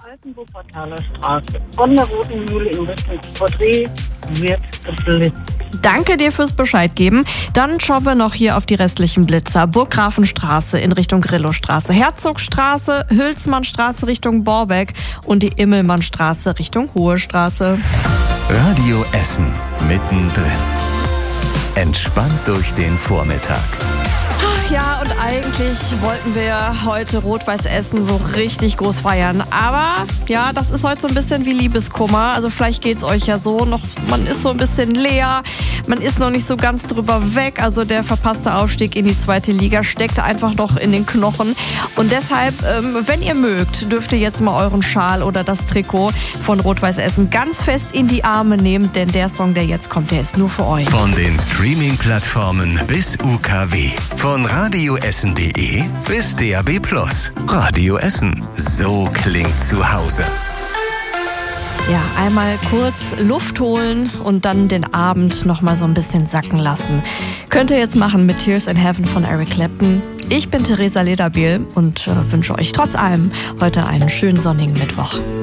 Alten Wuppertaler Straße von der Roten Mühle in Richtung Porträt wird geblitzt. Danke dir fürs Bescheid geben. Dann schauen wir noch hier auf die restlichen Blitzer. Burggrafenstraße in Richtung Grillowstraße, Herzogstraße, Hülsmannstraße Richtung Borbeck und die Immelmannstraße Richtung Hohe Straße. Radio Essen mittendrin. Entspannt durch den Vormittag. Ja, und eigentlich wollten wir heute Rot-Weiß Essen so richtig groß feiern. Aber ja, das ist heute so ein bisschen wie Liebeskummer. Also vielleicht geht's euch ja so noch, man ist so ein bisschen leer, man ist noch nicht so ganz drüber weg. Also der verpasste Aufstieg in die 2. Liga steckt einfach noch in den Knochen. Und deshalb, wenn ihr mögt, dürft ihr jetzt mal euren Schal oder das Trikot von Rot-Weiß Essen ganz fest in die Arme nehmen. Denn der Song, der jetzt kommt, der ist nur für euch. Von den Streaming-Plattformen bis UKW. Von radioessen.de bis DAB+. Radio Essen. So klingt zu Hause. Ja, einmal kurz Luft holen und dann den Abend noch mal so ein bisschen sacken lassen. Könnt ihr jetzt machen mit Tears in Heaven von Eric Clapton. Ich bin Theresa Lederbiel und wünsche euch trotz allem heute einen schönen sonnigen Mittwoch.